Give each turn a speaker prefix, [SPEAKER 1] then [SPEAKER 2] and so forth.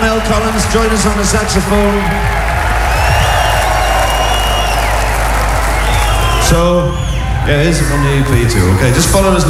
[SPEAKER 1] Donnell Collins, join us on the saxophone. So, yeah, here's it from the EP too, okay? Just follow us.